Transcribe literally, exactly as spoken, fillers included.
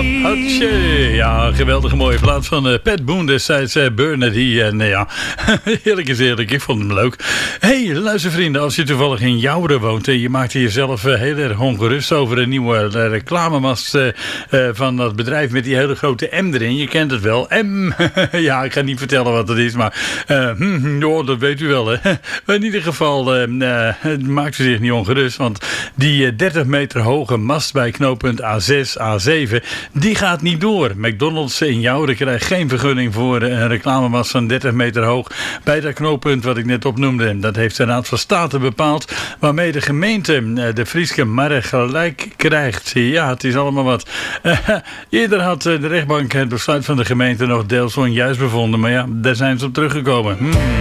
Hartje. Ja, geweldige mooie plaat van uh, Pat Boone destijds, uh, Bernadette. En uh, ja, eerlijk is eerlijk, ik vond hem leuk. Hey, luister vrienden, als je toevallig in Jouweren woont en je maakt jezelf uh, heel erg ongerust over een nieuwe uh, reclamemast uh, uh, van dat bedrijf met die hele grote M erin. Je kent het wel. M. Ja, ik ga niet vertellen wat het is, maar uh, hm, oh, dat weet u wel. Hè. In ieder geval uh, uh, maakt u zich niet ongerust, want die uh, dertig meter hoge mast bij knooppunt A zes, A zeven, die gaat niet door. McDonald's in Jouweren krijgt geen vergunning voor een reclamemast van dertig meter hoog bij dat knooppunt wat ik net opnoemde. Dat heeft de Raad van State bepaald, waarmee de gemeente de Frieske Marre gelijk krijgt. Ja, het is allemaal wat. Uh, eerder had de rechtbank het besluit van de gemeente nog deels onjuist bevonden, maar ja, daar zijn ze op teruggekomen. Hmm.